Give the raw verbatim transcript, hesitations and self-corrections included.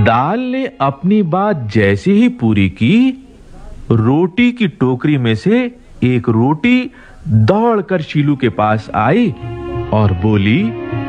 दाल ने अपनी बात जैसे ही पूरी की, रोटी की टोकरी में से एक रोटी दौड़कर शीलू के पास आई और बोली,